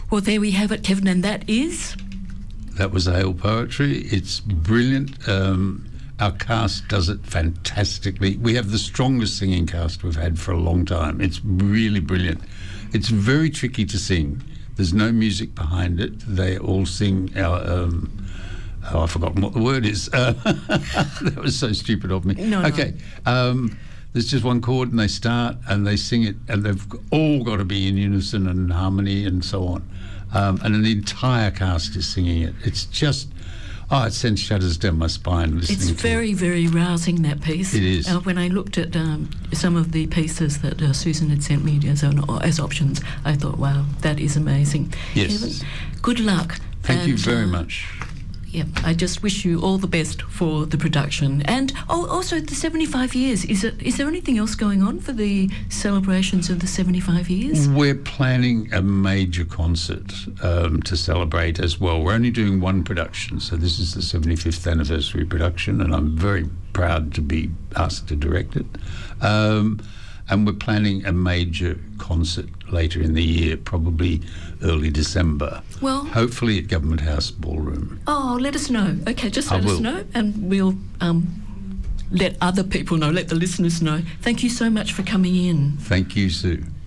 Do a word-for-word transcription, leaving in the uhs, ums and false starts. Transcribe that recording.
Well, there we have it, Kevin, and that is... That was Ale Poetry. It's brilliant. Um, our cast does it fantastically. We have the strongest singing cast we've had for a long time. It's really brilliant. It's very tricky to sing. There's no music behind it. They all sing our... Um, oh, I've forgotten what the word is. Uh, that was so stupid of me. No, okay. No. Um, there's just one chord and they start and they sing it, and they've all got to be in unison and harmony and so on. Um, and the entire cast is singing it. It's just, oh, it sends shudders down my spine listening it's to very, it. very rousing, that piece. It is. Uh, when I looked at um, some of the pieces that uh, Susan had sent me as, as options, I thought, wow, that is amazing. Yes. Kevin, good luck. Thank and, you very uh, much. Yeah, I just wish you all the best for the production. And oh, also the seventy-five years. Is it? Is there anything else going on for the celebrations of the seventy-five years? We're planning a major concert um, to celebrate as well. We're only doing one production, so this is the seventy-fifth anniversary production, and I'm very proud to be asked to direct it. Um, and we're planning a major concert later in the year, probably early December. Well, hopefully at Government House Ballroom. Oh, let us know. Okay, just I let will. us know, and we'll um, let other people know, let the listeners know. Thank you so much for coming in. Thank you, Sue.